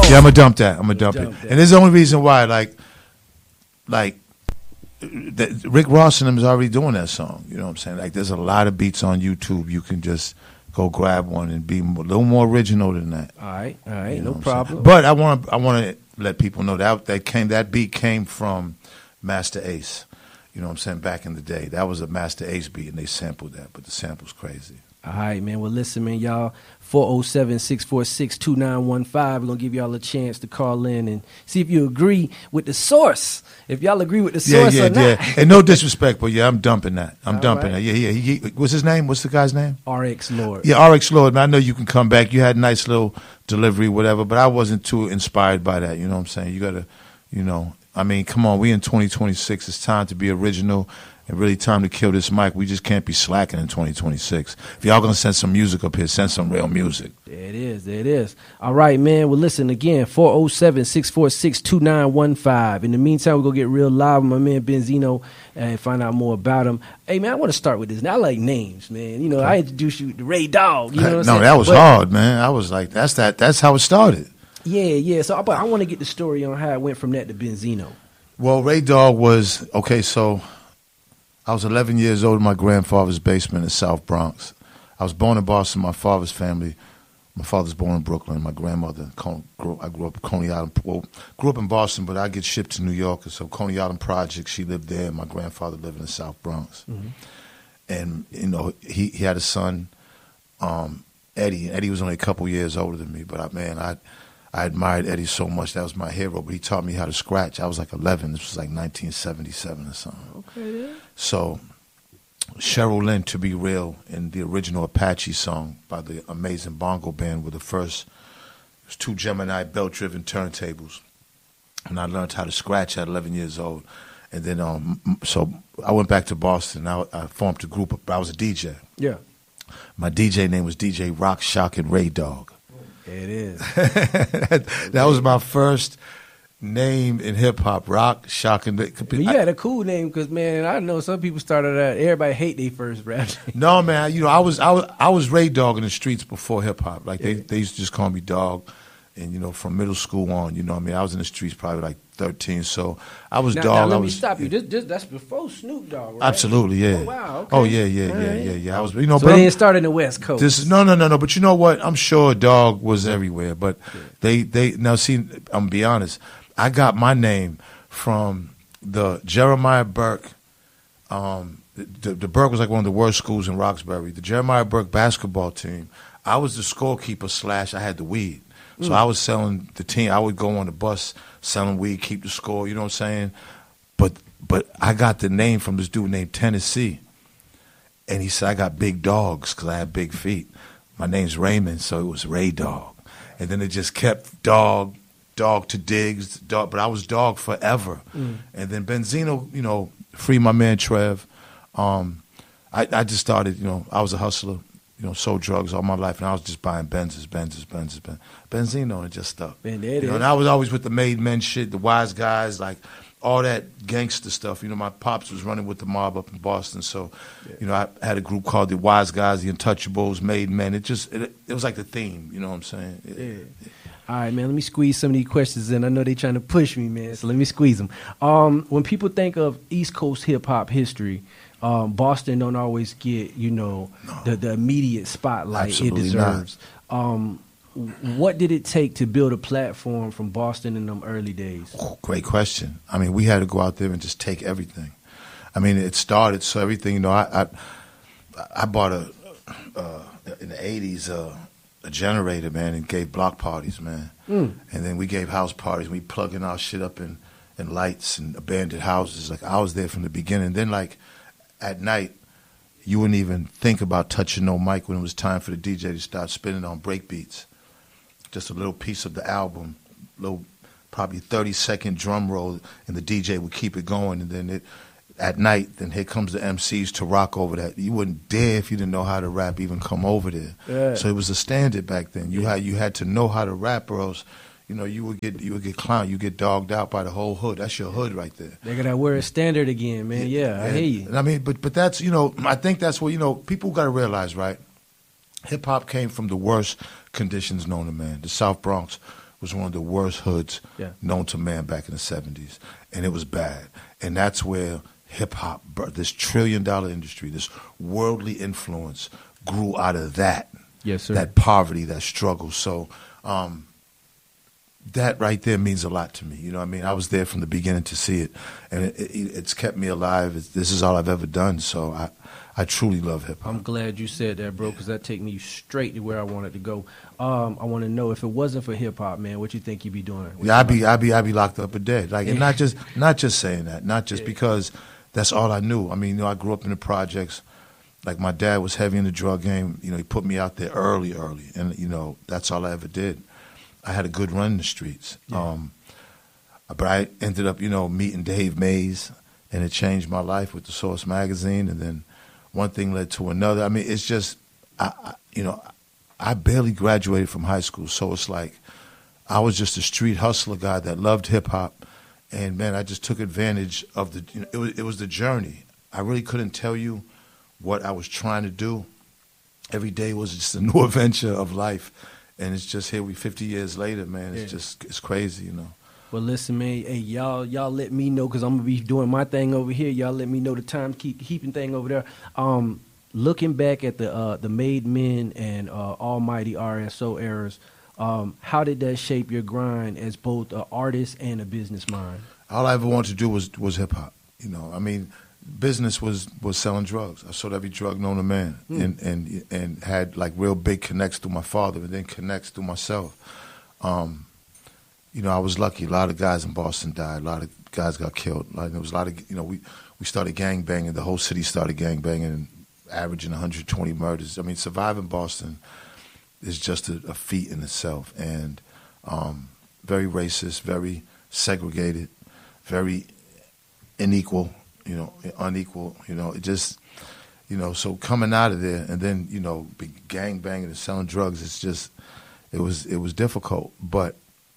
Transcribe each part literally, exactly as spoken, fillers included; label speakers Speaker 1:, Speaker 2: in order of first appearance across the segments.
Speaker 1: Yeah, I'm gonna dump that. I'm gonna dump,
Speaker 2: dump
Speaker 1: it.
Speaker 2: that.
Speaker 1: And there's the only reason why, like, like that Rick Ross and them is already doing that song. You know what I'm saying? Like, there's a lot of beats on YouTube. You can just go grab one and be a little more original than that.
Speaker 2: All right, all right,
Speaker 1: You know
Speaker 2: no
Speaker 1: what I'm
Speaker 2: problem.
Speaker 1: saying? But I want I want to let people know that that came that beat came from Master Ace. You know what I'm saying? Back in the day, that was a Master Ace beat, and they sampled that. But the sample's crazy.
Speaker 2: All right, man. Well, listen, man, y'all. four oh seven, six four six, two nine one five. We're going to give y'all a chance to call in and see if you agree with the source. If y'all agree with the source
Speaker 1: yeah, yeah,
Speaker 2: or not.
Speaker 1: yeah. And no disrespect, but yeah, I'm dumping that. I'm
Speaker 2: All
Speaker 1: dumping
Speaker 2: right.
Speaker 1: that. Yeah, yeah. He, he, what's his name? What's the guy's name?
Speaker 2: R X Lord.
Speaker 1: Yeah, R X Lord. Man, I know you can come back. You had a nice little delivery, whatever, but I wasn't too inspired by that. You know what I'm saying? You got to, you know, I mean, come on. We in twenty twenty-six. It's time to be original. And really time to kill this mic. We just can't be slacking in twenty twenty-six. If y'all going to send some music up here, send some real music.
Speaker 2: There it is. There it is. All right, man. Well, listen again, four oh seven, six four six, two nine one five. In the meantime, we're going to get real live with my man Benzino and find out more about him. Hey, man, I want to start with this. Now, I like names, man. You know, I introduced you to Ray Dog. You know what I'm
Speaker 1: no,
Speaker 2: saying?
Speaker 1: that was
Speaker 2: But-
Speaker 1: hard, man. I was like, that's that. That's how it started.
Speaker 2: Yeah, yeah. So but I want to get the story on how it went from that to Benzino.
Speaker 1: Well, Ray Dog was, okay, so I was eleven years old in my grandfather's basement in South Bronx. I was born in Boston, my father's family. My father's born in Brooklyn. My grandmother, grew, I grew up in Coney Island. Well, grew up in Boston, but I get shipped to New York. So Coney Island Project, she lived there. My grandfather lived in the South Bronx.
Speaker 2: Mm-hmm.
Speaker 1: And, you know, he, he had a son, um, Eddie. Eddie was only a couple years older than me, but, I, man, I I admired Eddie so much. That was my hero. But he taught me how to scratch. I was like eleven. This was like nineteen seventy-seven or something.
Speaker 2: Okay, yeah.
Speaker 1: So Cheryl Lynn, To Be Real, in the original Apache song by the amazing Bongo Band were the first. It was two Gemini belt-driven turntables. And I learned how to scratch at eleven years old. And then, um, so I went back to Boston. I, I formed a group. I was a D J.
Speaker 2: Yeah.
Speaker 1: My D J name was D J Rock, Shock, and Ray Dog.
Speaker 2: There it is.
Speaker 1: that, that was my first name in hip hop. Rock, Shock, and Ray.
Speaker 2: But you had a cool name because, man, I know some people started out. Everybody hate their first rap name.
Speaker 1: No, man. You know, I was I was I was Ray Dog in the streets before hip hop. Like they,
Speaker 2: Yeah.
Speaker 1: they used to just call me Dog, and you know, from middle school on, you know, what I mean, I was in the streets probably like thirteen. So I was
Speaker 2: Now,
Speaker 1: Dog.
Speaker 2: now
Speaker 1: I
Speaker 2: let me
Speaker 1: was,
Speaker 2: stop you.
Speaker 1: yeah.
Speaker 2: This, this, that's before Snoop Dogg, right?
Speaker 1: Absolutely, yeah.
Speaker 2: Oh, wow. Okay.
Speaker 1: Oh yeah, yeah,
Speaker 2: All
Speaker 1: yeah,
Speaker 2: right.
Speaker 1: yeah, yeah. I was, you know,
Speaker 2: So
Speaker 1: but
Speaker 2: it
Speaker 1: I'm-
Speaker 2: didn't start in the West Coast.
Speaker 1: This no, no, no, no. But you know what? I'm sure Dog was everywhere. But they, they now see. I'm gonna be honest. I got my name from the Jeremiah Burke. Um, the, the Burke was like one of the worst schools in Roxbury. The Jeremiah Burke basketball team. I was the scorekeeper slash. I had the weed, so
Speaker 2: Mm.
Speaker 1: I was selling the team. I would go on the bus selling weed, keep the score. You know what I'm saying? But but I got the name from this dude named Tennessee. And he said, I got big dogs because I have big feet. My name's Raymond, so it was Ray Dog. And then it just kept Dog, Dog to Diggs, Dog. But I was Dog forever.
Speaker 2: Mm.
Speaker 1: And then Benzino, you know, free my man Trev. Um, I, I just started, you know, I was a hustler, you know, sold drugs all my life. And I was just buying Benzes, Benzes, Benzes, Benzes. Benzino, and it just stuck.
Speaker 2: Man, there it
Speaker 1: you know,
Speaker 2: is.
Speaker 1: and I was always with the made men shit, the wise guys, like all that gangster stuff. You know, my pops was running with the mob up in Boston, so
Speaker 2: Yeah.
Speaker 1: you know, I had a group called the Wise Guys, the Untouchables, Made Men. It just it, it was like the theme. You know what I'm saying? It-
Speaker 2: Yeah. All right, man. Let me squeeze some of these questions in. I know they're trying to push me, man. So let me squeeze them. Um, when people think of East Coast hip hop history, um, Boston don't always get, you know, the, the immediate spotlight
Speaker 1: Absolutely
Speaker 2: it deserves. Um, what did it take to build a platform from Boston in them early days?
Speaker 1: Great question. I mean, we had to go out there and just take everything. I mean, it started so everything. You know, I I, I bought a uh, in the eighties uh, a generator, man, and gave block parties, man.
Speaker 2: Mm.
Speaker 1: And then we gave house parties. We plugging our shit up in, in lights and abandoned houses. Like I was there from the beginning. Then like at night, you wouldn't even think about touching no mic when it was time for the D J to start spinning on break beats. Just a little piece of the album, little probably thirty second drum roll, and the D J would keep it going. And then it, at night, then here comes the M Cs to rock over that. You wouldn't dare, if you didn't know how to rap, even come over there.
Speaker 2: Yeah.
Speaker 1: So it was a standard back then. You had you had to know how to rap, or else, you know, you would get you would get clowned, you get dogged out by the whole hood. That's your hood right there.
Speaker 2: They got that word standard again, man. Yeah, I
Speaker 1: And-
Speaker 2: hear you.
Speaker 1: and I mean, but but that's, you know, I think that's what, you know, people got to realize, right? Hip hop came from the worst conditions known to man. The South Bronx, was one of the worst hoods
Speaker 2: yeah.
Speaker 1: known to man back in the seventies, and it was bad. And that's where hip-hop, this trillion-dollar industry, this worldly influence grew out of that,
Speaker 2: yes, sir.
Speaker 1: that poverty, that struggle. So um, that right there means a lot to me. You know what I mean? I was there from the beginning to see it, and it, it, it's kept me alive. It's, this is all I've ever done, so I, I truly love hip-hop.
Speaker 2: I'm glad you said that, bro, because that take me straight to where I wanted to go. Um, I want to know, if it wasn't for hip-hop, man, what you think you'd be doing? What
Speaker 1: yeah, I'd be, I'd be, I'd be locked up or dead. Like,
Speaker 2: yeah.
Speaker 1: and not just, not just saying that, not just
Speaker 2: yeah.
Speaker 1: because that's all I knew. I mean, you know, I grew up in the projects. Like, my dad was heavy in the drug game. You know, he put me out there early, early, and you know, that's all I ever did. I had a good run in the streets.
Speaker 2: Yeah.
Speaker 1: Um, but I ended up, you know, meeting Dave Mays, and it changed my life with the Source magazine, and then one thing led to another. I mean, it's just, I, I, you know, I barely graduated from high school, so it's like I was just a street hustler guy that loved hip hop, and man, I just took advantage of the. You know, it was it was the journey. I really couldn't tell you what I was trying to do. Every day was just a new adventure of life, and it's just here we fifty years later, man. It's
Speaker 2: yeah.
Speaker 1: just it's crazy, you know.
Speaker 2: Well, listen, man. Hey, y'all, y'all let me know, because I'm gonna be doing my thing over here. Y'all let me know the time keep keeping thing over there. Um, looking back at the uh, the Made Men and uh, Almighty R S O eras, um, how did that shape your grind as both an artist and a business mind?
Speaker 1: All I ever wanted to do was was hip hop. You know, I mean, business was was selling drugs. I sold every drug known to man, mm. and and and had like real big connects through my father, and then connects through myself. Um, You know, I was lucky. A lot of guys in Boston died. A lot of guys got killed. Like, there was a lot of, you know, we, we started gang banging. The whole city started gang banging and averaging one hundred twenty murders. I mean, surviving Boston is just a, a feat in itself. And um, very racist, very segregated, very unequal, you know, unequal. You know, it just, you know, so coming out of there and then, you know, be gang banging and selling drugs, it's just, it was, it was difficult. But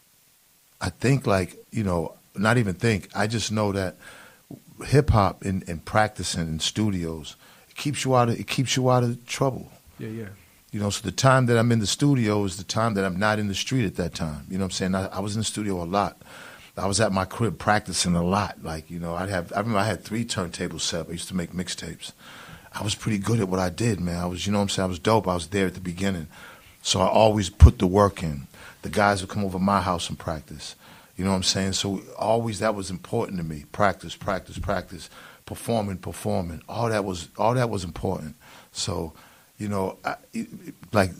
Speaker 1: I think, like, you know, not even think, I just know that hip-hop and, and practicing in studios, it keeps you out of, it keeps you out of trouble.
Speaker 2: Yeah, yeah.
Speaker 1: You know, so the time that I'm in the studio is the time that I'm not in the street at that time. You know what I'm saying? I, I was in the studio a lot. I was at my crib practicing a lot. Like, you know, I'd have, I remember I had three turntables set up. I used to make mixtapes. I was pretty good at what I did, man. I was, you know what I'm saying? I was dope. I was there at the beginning. So I always put the work in. The guys would come over my house and practice. You know what I'm saying? So always that was important to me. Practice, practice, practice. Performing, performing. All that was all that was important. So, you know, I, like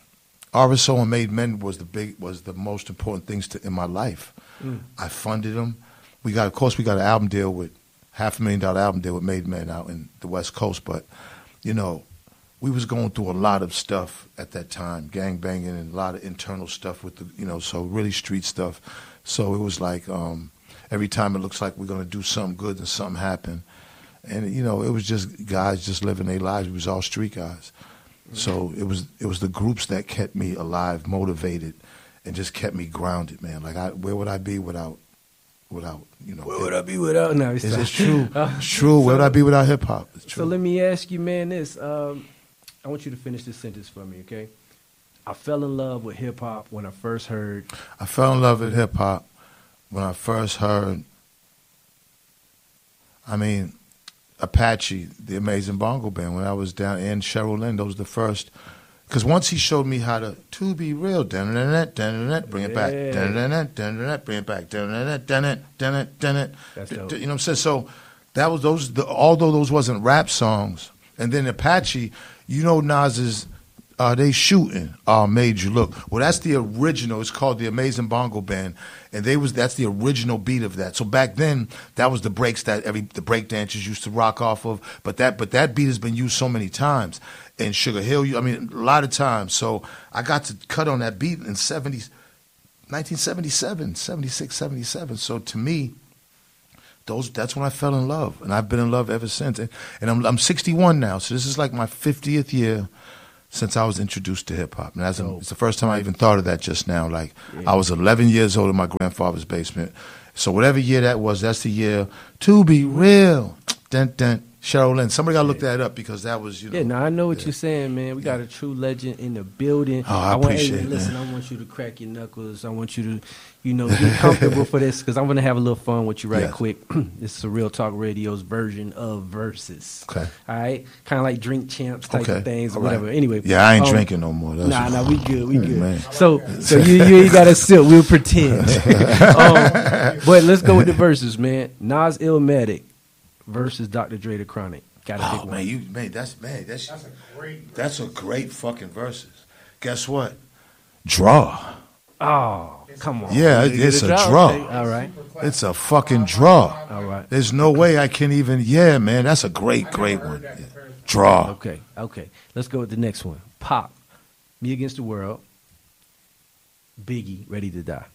Speaker 1: R S O and Made Men was the big was the most important things to, in my life. Mm. I funded them. We got, of course, we got an album deal with half a million dollar album deal with Made Men out in the West Coast, but you know, we was going through a lot of stuff at that time, gang banging and a lot of internal stuff with the, you know, so really street stuff. So it was like um, every time it looks like we're going to do something good and something happen. And, you know, it was just guys just living their lives. We was all street guys. Mm-hmm. So it was it was the groups that kept me alive, motivated, and just kept me grounded, man. Like, I, where would I be without, without you know.
Speaker 2: Where would I be without? No, it's,
Speaker 1: it's true. It's true. So, where would I be without hip-hop? It's true.
Speaker 2: So let me ask you, man, this. Um, I want you to finish this sentence for me, okay? I fell in love with hip-hop when I first heard.
Speaker 1: I fell in love with hip-hop when I first heard, I mean, Apache, the Amazing Bongo Band, when I was down in Cheryl Lynn, those were the first. Because once he showed me how to, to be real, bring it back, bring it back, bring it back,
Speaker 2: That's dope.
Speaker 1: You know what I'm saying? So that was those, the, although those wasn't rap songs, and then Apache, you know Nas's, uh, they shooting, uh, made you look. Well, that's the original. It's called the Amazing Bongo Band, and they was that's the original beat of that. So back then, that was the breaks that every the break dancers used to rock off of. But that but that beat has been used so many times in Sugar Hill. I mean, a lot of times. So I got to cut on that beat in seventies, nineteen seventy-seven, seventy-six, seventy-seven. So to me, those that's when I fell in love, and I've been in love ever since. And, and I'm I'm sixty-one now, so this is like my fiftieth year since I was introduced to hip-hop. And that's a, it's the first time I even thought of that just now. Like, yeah. I was eleven years old in my grandfather's basement. So whatever year that was, that's the year, to be real. Dun, dun, Cheryl Lynn. Somebody got to look that up because that was, you know.
Speaker 2: Yeah, no, I know what
Speaker 1: yeah.
Speaker 2: you're saying, man. We got a true legend in the building.
Speaker 1: Oh, I,
Speaker 2: I want,
Speaker 1: appreciate
Speaker 2: hey,
Speaker 1: it.
Speaker 2: Listen,
Speaker 1: man.
Speaker 2: I want you to crack your knuckles. I want you to, you know, get comfortable for this because I'm going to have a little fun with you right
Speaker 1: yes.
Speaker 2: quick. This is a Real Talk Radio's version of Versus.
Speaker 1: Okay.
Speaker 2: All right? Kind of like Drink Champs type
Speaker 1: okay.
Speaker 2: of things or
Speaker 1: All
Speaker 2: whatever.
Speaker 1: right.
Speaker 2: Anyway.
Speaker 1: Yeah, I ain't
Speaker 2: um,
Speaker 1: drinking no more. That's
Speaker 2: nah, nah, we good. We good.
Speaker 1: Man.
Speaker 2: So so you, you ain't got to sip. We'll pretend. um, but let's go with the Versus, man. Nas Illmatic versus Doctor Dre the Chronic. Got a
Speaker 1: Oh,
Speaker 2: big one.
Speaker 1: man, you, man, that's, man, that's,
Speaker 3: That's a great.
Speaker 1: that's a great fucking versus. Guess what? Draw.
Speaker 2: Oh, come on.
Speaker 1: Yeah,
Speaker 2: You get
Speaker 1: it's a draw.
Speaker 2: Okay, all right.
Speaker 1: It's a fucking draw.
Speaker 2: All right.
Speaker 1: There's no way I can even, yeah, man, that's a great, great one. Yeah. Draw.
Speaker 2: Okay, okay. Let's go with the next one. Pop, Me Against the World, Biggie, Ready to Die.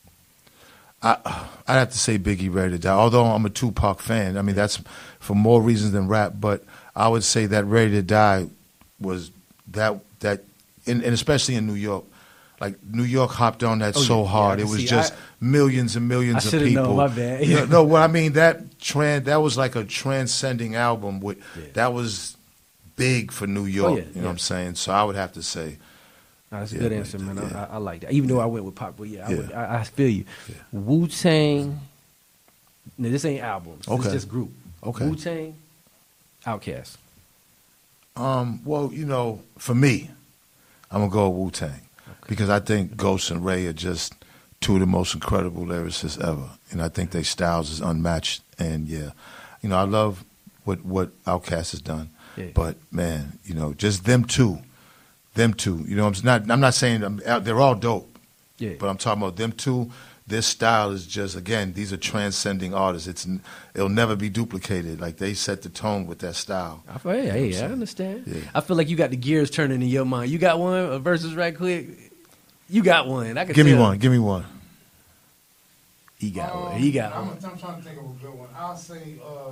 Speaker 1: I, I'd have to say Biggie, Ready to Die. Although I'm a Tupac fan, I mean that's for more reasons than rap. But I would say that Ready to Die was that that, in, and especially in New York, like New York hopped on that
Speaker 2: Oh,
Speaker 1: so
Speaker 2: yeah,
Speaker 1: hard.
Speaker 2: yeah,
Speaker 1: it was
Speaker 2: see,
Speaker 1: just
Speaker 2: I-
Speaker 1: millions and millions
Speaker 2: I
Speaker 1: of
Speaker 2: should've
Speaker 1: people.
Speaker 2: known, my bad.
Speaker 1: no, no, well, I mean that trend that was like a transcending album. With
Speaker 2: Yeah.
Speaker 1: that was big for New York.
Speaker 2: Oh, yeah,
Speaker 1: you know
Speaker 2: yeah.
Speaker 1: what I'm saying? So I would have to say.
Speaker 2: No, that's a
Speaker 1: Yeah,
Speaker 2: good
Speaker 1: but-
Speaker 2: answer, man. I-
Speaker 1: yeah.
Speaker 2: I, I like that. Even though I went with Pop, but yeah, I,
Speaker 1: Yeah.
Speaker 2: would, I, I feel you.
Speaker 1: Yeah.
Speaker 2: Wu Tang. No, this ain't albums. This
Speaker 1: Okay.
Speaker 2: is just group.
Speaker 1: Okay.
Speaker 2: Wu Tang, Outkast.
Speaker 1: Um, well, you know, for me, I'm gonna go with Wu Tang because I think Ghost and Ray are just two of the most incredible lyricists ever, and I think their styles is unmatched. And yeah, you know, I love what what Outkast has done,
Speaker 2: Yeah.
Speaker 1: but man, you know, just them two, them two. You know, I'm not I'm not saying I'm, they're all dope,
Speaker 2: Yeah.
Speaker 1: but I'm talking about them two. Their style is just, again, these are transcending artists. It's it'll never be duplicated. Like they set the tone with that style.
Speaker 2: I feel, hey, hey, I understand.
Speaker 1: Yeah.
Speaker 2: I feel like you got the gears turning in your mind. You got one a versus right quick. You got one. I can
Speaker 1: Give me
Speaker 2: tell.
Speaker 1: one. Give me one.
Speaker 2: He got
Speaker 3: Um,
Speaker 2: one. He got
Speaker 3: I'm,
Speaker 2: one.
Speaker 3: I'm trying to think of a good one. I'll say,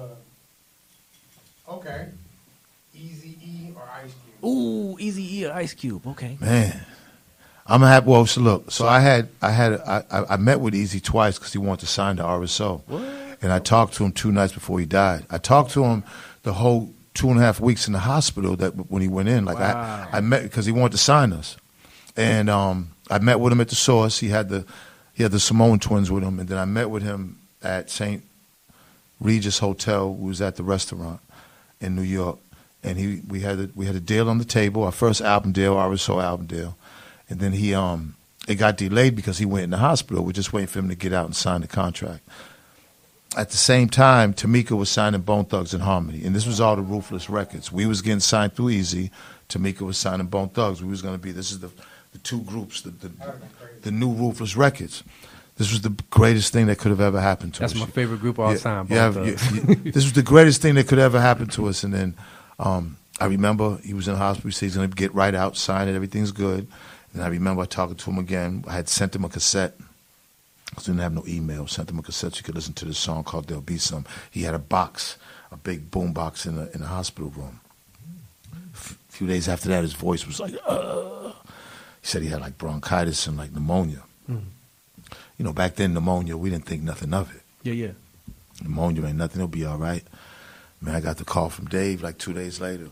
Speaker 3: uh, okay, Easy E or Ice Cube.
Speaker 2: Ooh, Easy E or Ice Cube. Okay.
Speaker 1: Man, I'm gonna have. Well, so look. So I had, I had, I, I I met with Easy twice because he wanted to sign to R S O,
Speaker 2: What?
Speaker 1: and I talked to him two nights before he died. I talked to him the whole two and a half weeks in the hospital that when he went in. Like
Speaker 2: Wow.
Speaker 1: I, I met because he wanted to sign us, and um, I met with him at the Source. He had the, he had the Samoan twins with him, and then I met with him at Saint Regis Hotel. We was at the restaurant in New York, and he we had a, we had a deal on the table, our first album deal, R S O album deal. And then he, um, it got delayed because he went in the hospital. We're just waiting for him to get out and sign the contract. At the same time, Tamika was signing Bone Thugs and Harmony, and this was all the Ruthless records. We was getting signed through Easy. Tamika was signing Bone Thugs. We was going to be, this is the, the two groups, the, the, the new Ruthless records. This was the greatest thing that could have ever happened to
Speaker 2: That's
Speaker 1: us.
Speaker 2: my favorite group of all
Speaker 1: Yeah,
Speaker 2: time.
Speaker 1: yeah,
Speaker 2: Bone
Speaker 1: yeah,
Speaker 2: Thugs.
Speaker 1: yeah. This was the greatest thing that could ever happen to us. And then um, I remember he was in the hospital. He said he's going to get right out, sign it, everything's good. And I remember talking to him again. I had sent him a cassette because we didn't have no email. Sent him a cassette so you could listen to this song called There'll Be Some. He had a box, a big boom box in the, in the hospital room. A few days after that, his voice was like, uh. He said he had like bronchitis and like pneumonia.
Speaker 2: Mhm.
Speaker 1: You know, back then, pneumonia, we didn't think nothing of it.
Speaker 2: Yeah, yeah.
Speaker 1: Pneumonia ain't nothing, it'll be all right. Man, I got the call from Dave like two days later.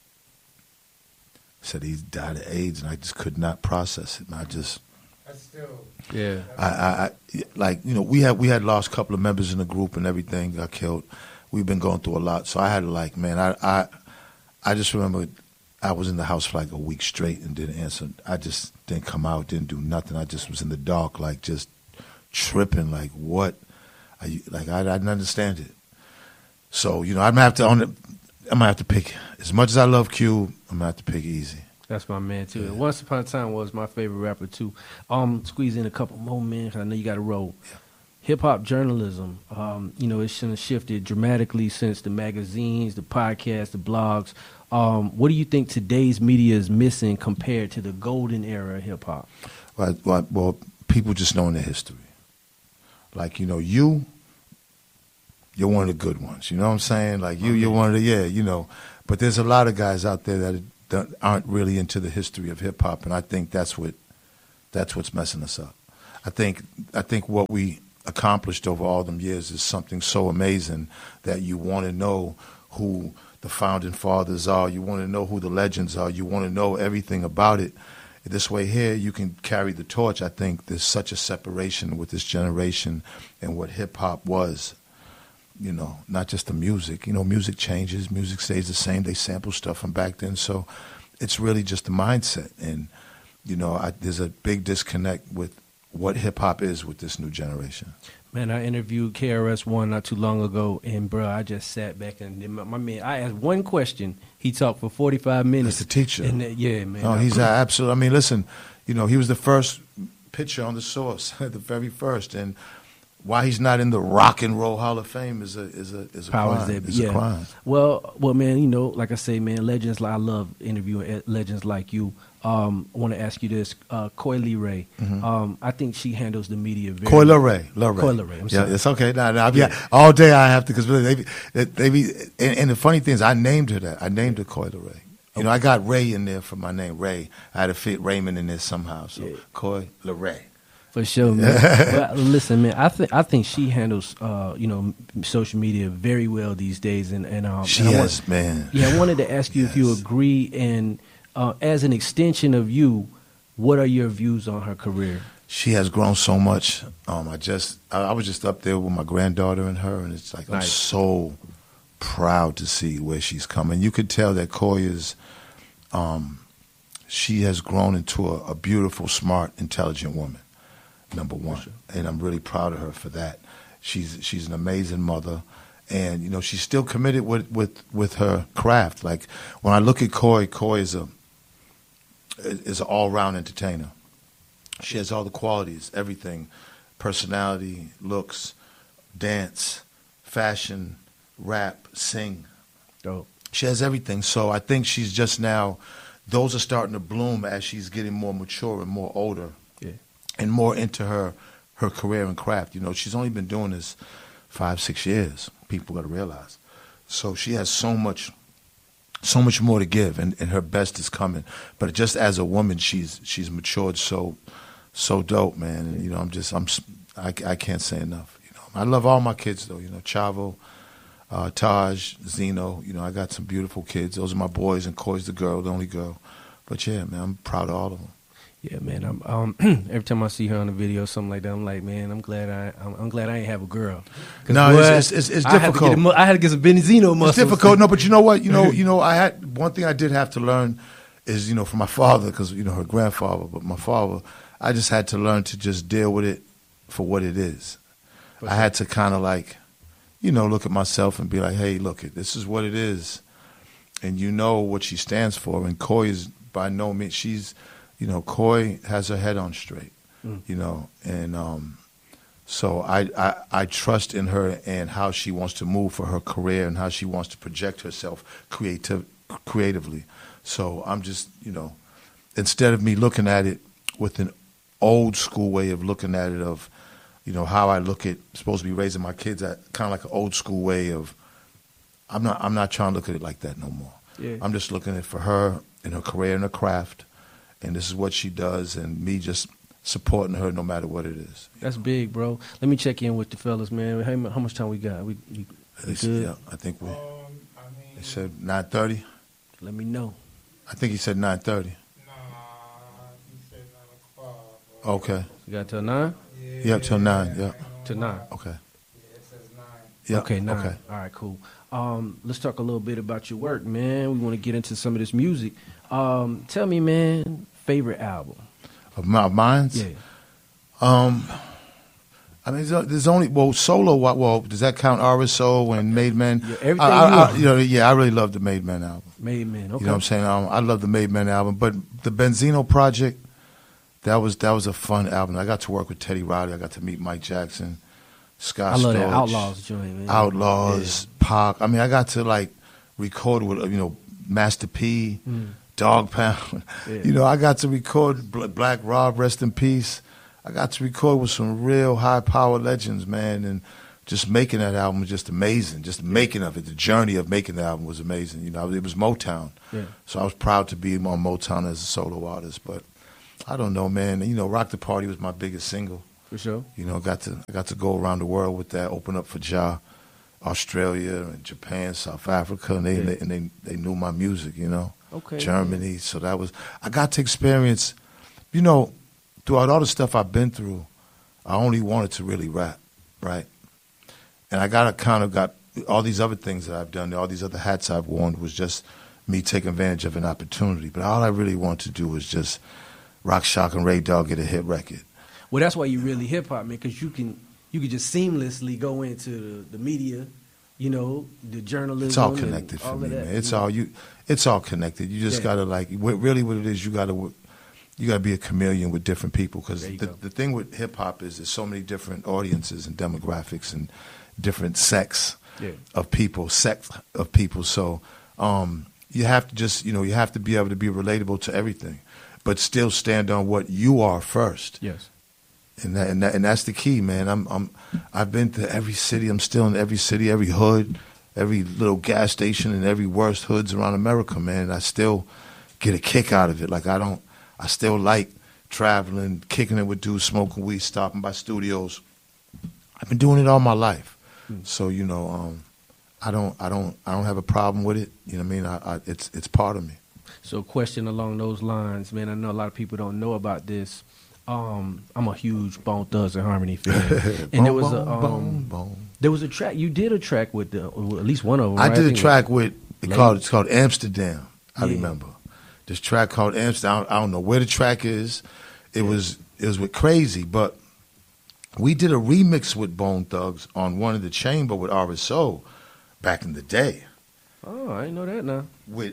Speaker 1: Said he died of AIDS, and I just could not process it. And I just,
Speaker 3: That's still.
Speaker 2: Yeah.
Speaker 1: I, I, I, like, you know, we had we had lost a couple of members in the group and everything got killed. We've been going through a lot, so I had to like, man, I, I, I just remember I was in the house for like a week straight and didn't answer. I just didn't come out, didn't do nothing. I just was in the dark, like just tripping, like what, are you, like I, I didn't understand it. So you know, I'm gonna have to, on the, I'm gonna have to pick. As much as I love Cube, I'm gonna have to pick Easy.
Speaker 2: That's my man too. And Once Upon a Time was my favorite rapper too. Um, squeeze in a couple more minutes. I know you got to roll. Hip hop journalism, um, you know, it's shifted dramatically since the magazines, the podcasts, the blogs. Um, what do you think today's media is missing compared to the golden era of hip hop?
Speaker 1: Well, well, well, people just knowing their history. Like, you know, you, you're one of the good ones. You know what I'm saying? Like, you, you're one of the, yeah, you know. But there's a lot of guys out there that, that aren't really into the history of hip hop, and I think that's what, that's what's messing us up. I think, I think what we accomplished over all them years is something so amazing that you want to know who the founding fathers are. You want to know who the legends are. You want to know everything about it. This way here, you can carry the torch. I think there's such a separation with this generation and what hip-hop was. You know, not just the music. You know, music changes. Music stays the same. They sample stuff from back then. So it's really just the mindset. And, you know, I, there's a big disconnect with what hip-hop is with this new generation.
Speaker 2: Man, I interviewed K R S One not too long ago, and, bro, I just sat back and my, my man, I asked one question. He talked for forty-five minutes.
Speaker 1: That's the teacher.
Speaker 2: And, uh, yeah, man.
Speaker 1: Oh, he's absolutely. I mean, listen, you know, he was the first pitcher on the Source, the very first. And why he's not in the Rock and Roll Hall of Fame is a is a is a
Speaker 2: Powers
Speaker 1: crime.
Speaker 2: that,
Speaker 1: Is
Speaker 2: yeah.
Speaker 1: a crime.
Speaker 2: Well, well, man, you know, like I say, man, legends. I love interviewing legends like you. Um, I want to ask you this, uh, Coi Leray.
Speaker 1: Mhm.
Speaker 2: Um, I think she handles the media very.
Speaker 1: Coi Leray, Leray.
Speaker 2: Coi Leray. I'm
Speaker 1: Yeah,
Speaker 2: sorry.
Speaker 1: it's okay. Nah, nah, yeah, all day I have to because they be, they be and, and the funny thing is I named her that. I named her Coi Leray. You know, I got Ray in there for my name, Ray. I had to fit Raymond in there somehow. So
Speaker 2: Yeah.
Speaker 1: Coi Leray.
Speaker 2: For sure, man. Well, listen, man. I think I think she handles, uh, you know, social media very well these days, and and um,
Speaker 1: She
Speaker 2: and I
Speaker 1: has,
Speaker 2: want-
Speaker 1: man.
Speaker 2: Yeah, I wanted to ask you if you
Speaker 1: Yes.
Speaker 2: agree, and uh, as an extension of you, what are your views on her career?
Speaker 1: She has grown so much. Um, I just, I, I was just up there with my granddaughter and her, and it's like I'm
Speaker 2: Nice.
Speaker 1: so proud to see where she's coming. You could tell that Coi is, um, she has grown into a, a beautiful, smart, intelligent woman. Number one,
Speaker 2: sure.
Speaker 1: and I'm really proud of her for that. She's she's an amazing mother, and you know she's still committed with with with her craft. Like when I look at Coi, Coi is a is an all round entertainer. She has all the qualities, everything, personality, looks, dance, fashion, rap, sing.
Speaker 2: Dope.
Speaker 1: She has everything. So I think she's just now, those are starting to bloom as she's getting more mature and more older.
Speaker 2: Yeah.
Speaker 1: And more into her, her career and craft. You know, she's only been doing this five, six years. People got to realize. So she has so much, so much more to give, and, and her best is coming. But just as a woman, she's she's matured so, so dope, man. And you know, I'm just I'm s- I, I can't say enough. You know, I love all my kids though. You know, Chavo, uh, Taj, Zeno. You know, I got some beautiful kids. Those are my boys, and Coi's the girl, the only girl. But yeah, man, I'm proud of all of them.
Speaker 2: Yeah, man. I'm, um, every time I see her on the video, something like that, I'm like, man, I'm glad I, I'm, I'm glad I ain't have a girl. 'Cause,
Speaker 1: No,
Speaker 2: boy,
Speaker 1: it's- it's- it's
Speaker 2: I had to
Speaker 1: difficult.
Speaker 2: get a mu- I had to get some Benzino muscles.
Speaker 1: It's difficult. No, but you know what? You know, you know, I had one thing I did have to learn is, you know, from my father, because you know her grandfather, but my father, I just had to learn to just deal with it for what it is.
Speaker 2: For
Speaker 1: I had to kind of like, you know, look at myself and be like, hey, look, it this is what it is, and you know what she stands for. And Coi is by no means she's, you know, Coi has her head on straight,
Speaker 2: Mm.
Speaker 1: you know, and um. So I, I, I trust in her and how she wants to move for her career and how she wants to project herself creative, creatively. So I'm just, you know, instead of me looking at it with an old school way of looking at it of, you know, how I look at supposed to be raising my kids, at kind of like an old school way of, I'm not I'm not trying to look at it like that no more.
Speaker 2: Yeah.
Speaker 1: I'm just looking at it for her and her career and her craft, and this is what she does, and me just supporting her no matter what it is.
Speaker 2: That's big, bro. Let me check in with the fellas, man. How, mu- how much time we got? We, we, we
Speaker 1: It's-
Speaker 2: good?
Speaker 1: Yeah, I think we.
Speaker 3: Um, I mean,
Speaker 1: He said nine thirty.
Speaker 2: Let me know.
Speaker 1: I think he said nine thirty.
Speaker 3: nah, he said nine o'clock. but-
Speaker 1: Okay.
Speaker 2: You got till nine?
Speaker 3: Yeah,
Speaker 1: Yep, till nine,
Speaker 3: yeah,
Speaker 1: yeah.
Speaker 2: Till nine.
Speaker 1: Okay.
Speaker 3: Yeah, it says nine.
Speaker 1: Yeah.
Speaker 2: Okay, nine.
Speaker 1: Okay.
Speaker 2: All right, cool. Um, let's talk a little bit about your work, man. We want to get into some of this music. Um, tell me, man, favorite album?
Speaker 1: Of my of mine's.
Speaker 2: Yeah.
Speaker 1: Um. I mean, there's there's only well solo. Well, well, does that count? R S O and Made Men.
Speaker 2: Yeah, everything
Speaker 1: I, I,
Speaker 2: you
Speaker 1: I,
Speaker 2: want.
Speaker 1: you know, yeah, I really love the Made Men album.
Speaker 2: Made Man. Okay.
Speaker 1: You know what I'm saying? Um, I love the Made Men album, but the Benzino Project, that was that was a fun album. I got to work with Teddy Riley. I got to meet Mike Jackson, Scott
Speaker 2: I love that
Speaker 1: Storch,
Speaker 2: Outlaws joint, man.
Speaker 1: Outlaws, Pac. I mean, I got to like record with you know Master P,
Speaker 2: Mm.
Speaker 1: Dog Pound.
Speaker 2: Yeah.
Speaker 1: You know, I got to record Bl- Black Rob, rest in peace. I got to record with some real high power legends, man, and just making that album was just amazing. Just making of it, the journey of making the album was amazing. You know, it was Motown,
Speaker 2: Yeah.
Speaker 1: so I was proud to be on Motown as a solo artist. But I don't know, man. You know, Rock the Party was my biggest single.
Speaker 2: For sure.
Speaker 1: You know, got to I got to go around the world with that, open up for Ja, Australia and Japan, South Africa, and they,
Speaker 2: Yeah.
Speaker 1: they and they they knew my music, you know.
Speaker 2: Okay.
Speaker 1: Germany. So that was I got to experience, you know, throughout all the stuff I've been through, I only wanted to really rap, right? And I got to kind of got all these other things that I've done, all these other hats I've worn was just me taking advantage of an opportunity. But all I really wanted to do was just rock, shock, and Ray Dog get a hit record.
Speaker 2: Well, that's why you really hip hop, man, because you can you can just seamlessly go into the, the media, you know, the journalism.
Speaker 1: It's all connected for
Speaker 2: all
Speaker 1: me,
Speaker 2: of that,
Speaker 1: man. It's
Speaker 2: you know?
Speaker 1: all you. It's all connected. You just
Speaker 2: Yeah.
Speaker 1: gotta like what, really what it is. You gotta you gotta be a chameleon with different people because
Speaker 2: There you
Speaker 1: the,
Speaker 2: go.
Speaker 1: the thing with hip hop is there's so many different audiences and demographics and different sects
Speaker 2: Yeah.
Speaker 1: of people, sect of people. So um, you have to just you know you have to be able to be relatable to everything, but still stand on what you are first.
Speaker 2: Yes.
Speaker 1: And that, and that, and that's the key, man. I'm I'm I've been to every city. I'm still in every city, every hood, every little gas station, and every worst hoods around America, man. And I still get a kick out of it. Like I don't, I still like traveling, kicking it with dudes, smoking weed, stopping by studios. I've been doing it all my life,
Speaker 2: Hmm.
Speaker 1: so you know, um, I don't, I don't, I don't have a problem with it. You know what I mean? I, I, it's it's part of me.
Speaker 2: So, question along those lines, man. I know a lot of people don't know about this. Um, I'm a huge Bone Thugs and Harmony fan, and there was a um,
Speaker 1: boom, boom.
Speaker 2: there was a track. You did a track with the, with at least one of them.
Speaker 1: I
Speaker 2: right?
Speaker 1: did a
Speaker 2: think
Speaker 1: track with it
Speaker 2: Lady.
Speaker 1: called it's called Amsterdam. I
Speaker 2: Yeah.
Speaker 1: remember this track called Amsterdam. I don't know where the track is. It was it was with Crazy, but we did a remix with Bone Thugs on One of the Chamber with R S O back in the day.
Speaker 2: Oh, I didn't know that now.
Speaker 1: With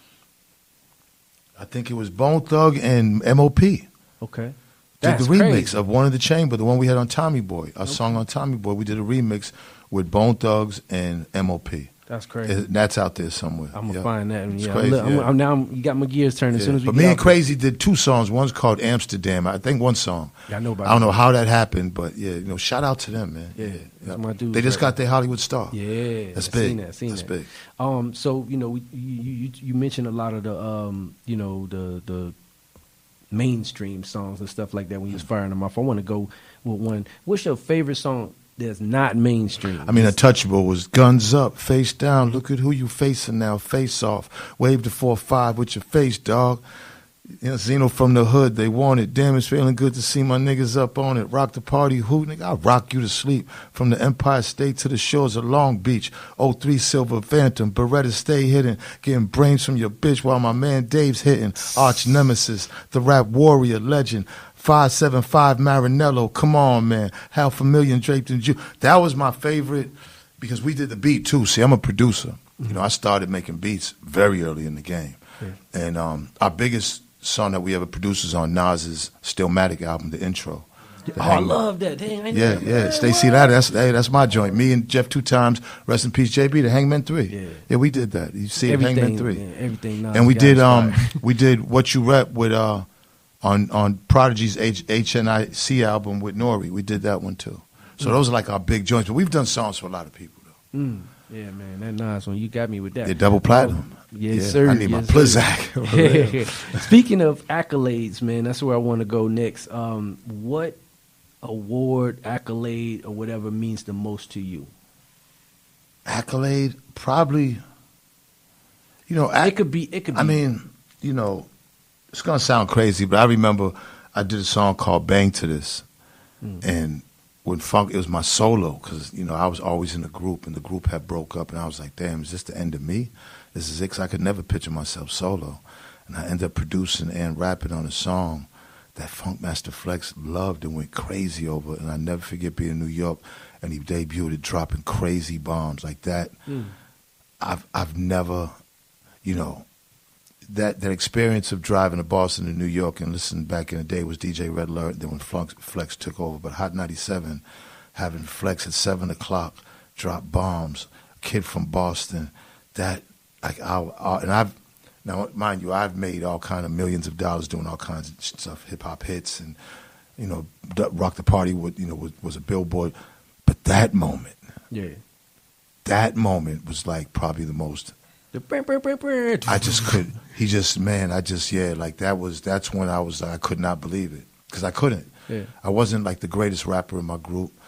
Speaker 1: I think it was Bone Thug and M O P.
Speaker 2: Okay,
Speaker 1: Did
Speaker 2: that's
Speaker 1: the remix
Speaker 2: crazy.
Speaker 1: of One of the Chamber, the one we had on Tommy Boy, our song on Tommy Boy. We did a remix with Bone Thugs and M O P.
Speaker 2: That's crazy.
Speaker 1: It- That's out there somewhere.
Speaker 2: I'm gonna
Speaker 1: Yep.
Speaker 2: find that. And
Speaker 1: It's
Speaker 2: yeah,
Speaker 1: crazy,
Speaker 2: I'm, look- I'm,
Speaker 1: yeah.
Speaker 2: I'm now. I'm, you got my gears turning as
Speaker 1: Yeah.
Speaker 2: soon as we
Speaker 1: but
Speaker 2: get
Speaker 1: me and
Speaker 2: out there.
Speaker 1: Crazy did two songs. One's called Amsterdam. I think one song.
Speaker 2: Yeah, I know about
Speaker 1: I don't
Speaker 2: that.
Speaker 1: know how that happened, but yeah, you know, shout out to them, man.
Speaker 2: Yeah, that's my dudes
Speaker 1: They just
Speaker 2: right
Speaker 1: got their Hollywood star.
Speaker 2: Yeah,
Speaker 1: That's
Speaker 2: I
Speaker 1: big.
Speaker 2: Seen that, seen
Speaker 1: That's
Speaker 2: that.
Speaker 1: big.
Speaker 2: Um, so you know, you, you you mentioned a lot of the um, you know, the the mainstream songs and stuff like that when you was firing them off. I want to go with one. What's your favorite song that's not mainstream?
Speaker 1: I mean, Untouchable was guns up, face down. Look at who you facing now. Face off. Wave the four five with your face, dog. You know, Zeno from the hood, they want it. Damn, it's feeling good to see my niggas up on it. Rock the party, who nigga? I'll rock you to sleep. From the Empire State to the shores of Long Beach. oh three Silver Phantom, Beretta stay hidden. Getting brains from your bitch while my man Dave's hitting. Arch nemesis, the rap warrior legend. five seven five Marinello, come on, man. Half a million draped in Jew. That was my favorite because we did the beat too. See, I'm a producer. You know, I started making beats very early in the game.
Speaker 2: Yeah.
Speaker 1: And um, our biggest song that we ever produced is on Nas's Stillmatic album, the intro. The
Speaker 2: Oh, I
Speaker 1: Hangman.
Speaker 2: love that. Dang, I ain't
Speaker 1: Yeah,
Speaker 2: never-
Speaker 1: yeah. Stacey Latta, that's hey, that's my joint. Me and Jeff two times, rest in peace, J B, the Hangman three.
Speaker 2: Yeah.
Speaker 1: yeah, we did that. You see, it,
Speaker 2: everything,
Speaker 1: Hangman three.
Speaker 2: yeah, everything. Nas
Speaker 1: And we
Speaker 2: got
Speaker 1: did um
Speaker 2: inspired.
Speaker 1: we did What You Rep with uh on on Prodigy's H- HNIC album with Nori. We did that one too. So
Speaker 2: Mm.
Speaker 1: those are like our big joints. But we've done songs for a lot of people though.
Speaker 2: Mm, yeah, man, that Nas one, you got me with that.
Speaker 1: Yeah, double platinum.
Speaker 2: Yes,
Speaker 1: Yeah,
Speaker 2: sir.
Speaker 1: I need my
Speaker 2: yes, sir.
Speaker 1: Plizac.
Speaker 2: Speaking of accolades, man, that's where I want to go next. Um, what award, accolade, or whatever means the most to you?
Speaker 1: Accolade, probably. You know,
Speaker 2: It could be. It could. Be,
Speaker 1: I mean, you know, it's gonna sound crazy, but I remember I did a song called "Bang to This,"
Speaker 2: Mm.
Speaker 1: and when funk, it was my solo because you know I was always in a group, and the group had broke up, and I was like, "Damn, is this the end of me? This is it." 'Cause I could never picture myself solo, and I ended up producing and rapping on a song that Funkmaster Flex loved and went crazy over, and I never forget being in New York, and he debuted it dropping crazy bombs like that.
Speaker 2: Mm.
Speaker 1: I've I've never. You know, that that experience of driving to Boston and New York and listening back in the day was D J Red Alert, then when Flex, Flex took over. But Hot ninety-seven, having Flex at seven o'clock, drop bombs, kid from Boston, that, like, I, I, and I've, now mind you, I've made all kind of millions of dollars doing all kinds of stuff, hip-hop hits, and, you know, Rock the Party, with, you know, was, was a billboard. But that moment,
Speaker 2: yeah.
Speaker 1: that moment was like probably the most,
Speaker 2: The brr, brr, brr, brr.
Speaker 1: I just could. He just, man, I just, yeah, like that was, that's when I was, I could not believe it. Because I couldn't.
Speaker 2: Yeah.
Speaker 1: I wasn't like the greatest rapper in my group.